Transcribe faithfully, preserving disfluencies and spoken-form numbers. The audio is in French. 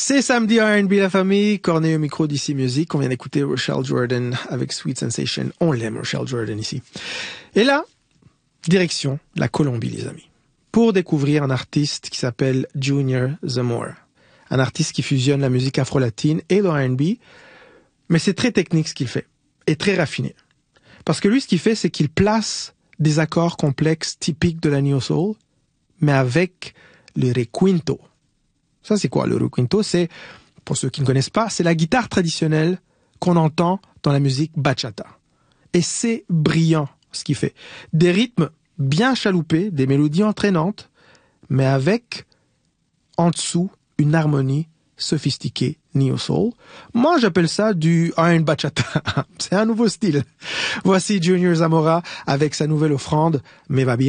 C'est samedi R and B, la famille. Corné au micro d'Ici Music. On vient d'écouter Rochelle Jordan avec Sweet Sensation. On l'aime, Rochelle Jordan, ici. Et là, direction la Colombie, les amis. Pour découvrir un artiste qui s'appelle Junior Zamora. Un artiste qui fusionne la musique afro-latine et le R and B. Mais c'est très technique ce qu'il fait. Et très raffiné. Parce que lui, ce qu'il fait, c'est qu'il place des accords complexes typiques de la neo-soul, mais avec le requinto. Ça, c'est quoi, le requinto? C'est, pour ceux qui ne connaissent pas, c'est la guitare traditionnelle qu'on entend dans la musique bachata. Et c'est brillant, ce qu'il fait. Des rythmes bien chaloupés, des mélodies entraînantes, mais avec, en dessous, une harmonie sophistiquée, neo-soul. Moi, j'appelle ça du R and B bachata. C'est un nouveau style. Voici Junior Zamora avec sa nouvelle offrande, Me Va Bien.